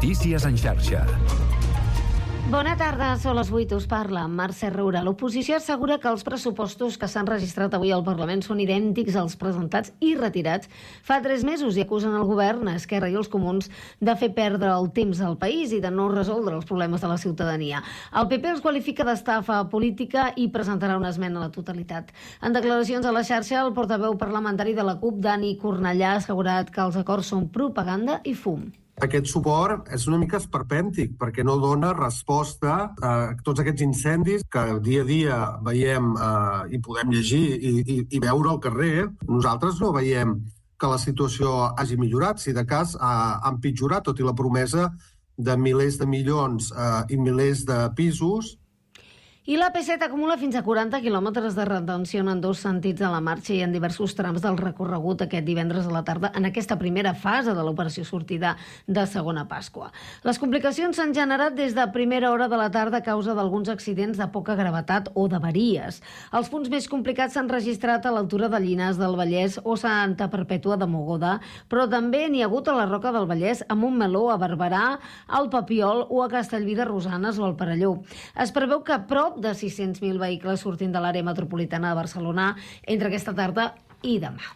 Notícies en xarxa. Bona tarda, són les 8, us parla Mercè Roura. L'oposició assegura que els pressupostos que s'han registrat avui al Parlament són idèntics als presentats i retirats fa 3 mesos i acusen el govern, Esquerra i els Comuns, de fer perdre el temps al país i de no resoldre els problemes de la ciutadania. El PP els qualifica d'estafa política i presentarà una esmena a la totalitat. En declaracions a la xarxa, el portaveu parlamentari de la CUP, Dani Cornellà, ha assegurat que els acords són propaganda i fum. Aquest suport és una mica esperpèntic perquè no dona resposta a tots aquests incendis que dia a dia veiem i podem llegir i veure al carrer. Nosaltres no veiem que la situació hagi millorat, si de cas ha empitjorat, tot i la promesa de milers de milions i milers de pisos. I l'AP7 acumula fins a 40 quilòmetres de retenció en dos sentits a la marxa i en diversos trams del recorregut aquest divendres a la tarda en aquesta primera fase de l'operació sortida de segona Pasqua. Les complicacions s'han generat des de primera hora de la tarda a causa d'alguns accidents de poca gravetat o d'avaries. Els punts més complicats s'han registrat a l'altura de Llinars del Vallès o Santa Perpètua de Mogoda, però també n'hi ha hagut a la Roca del Vallès, a Montmeló, a Barberà, al Papiol o a Castellví de Rosanes o al Perelló. Es preveu que prop de 600.000 vehicles sortint de l'àrea metropolitana de Barcelona entre aquesta tarda i demà.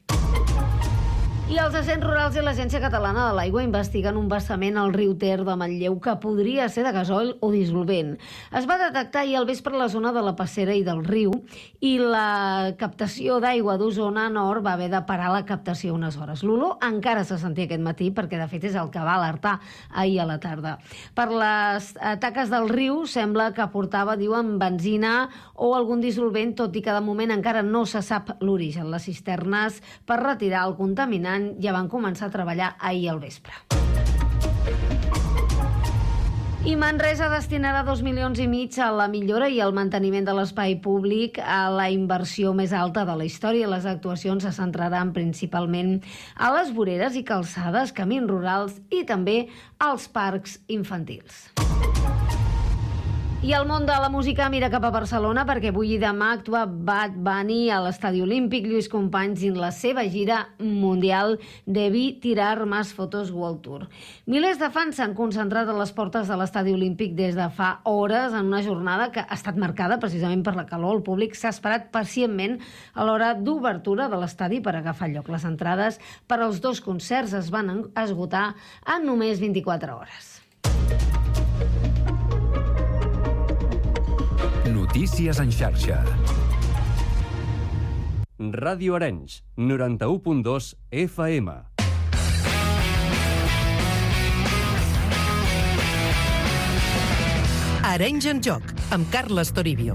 I els agents rurals i l'Agència Catalana de l'Aigua investiguen un vessament al riu Ter de Manlleu que podria ser de gasoil o dissolvent. Es va detectar ahir al vespre a la zona de la Passera i del riu i la captació d'aigua d'Osona Nord va haver de parar la captació unes hores. L'olor encara se sentia aquest matí perquè de fet és el que va alertar ahir a la tarda. Per les taques del riu sembla que portava, diuen, benzina o algun dissolvent, tot i que de moment encara no se sap l'origen. Les cisternes per retirar el contaminant ja van començar a treballar ahir al vespre. I Manresa destinarà 2,5 milions a la millora i al manteniment de l'espai públic, a la inversió més alta de la història. Les actuacions se centraran principalment a les voreres i calçades, camins rurals i també als parcs infantils. I el món de la música mira cap a Barcelona perquè avui i demà actua Bad Bunny a l'Estadi Olímpic. Lluís Companys en la seva gira mundial Debí tirar más fotos World Tour. Milers de fans s'han concentrat a les portes de l'Estadi Olímpic des de fa hores en una jornada que ha estat marcada precisament per la calor. El públic s'ha esperat pacientment a l'hora d'obertura de l'estadi per agafar lloc. Les entrades per als 2 concerts es van esgotar en només 24 hores. Notícies en xarxa. Ràdio Arenys, 91.2 FM. Arenys en joc, amb Carles Toribio.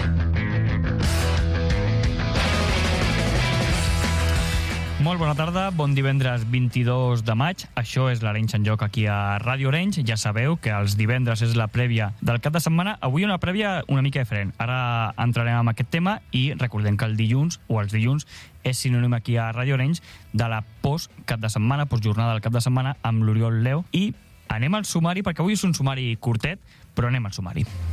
Molt bona tarda, bon divendres 22 de maig. Això és l'Arenys en joc aquí a Ràdio Arenys. Ja sabeu que els divendres és la prèvia del cap de setmana. Avui una prèvia una mica diferent. Ara entrarem en aquest tema i recordem que el dilluns o els dilluns és sinònim aquí a Ràdio Arenys de la post-cap de setmana, postjornada del cap de setmana amb l'Oriol Leo. I anem al sumari, perquè avui és un sumari curtet, però anem al sumari.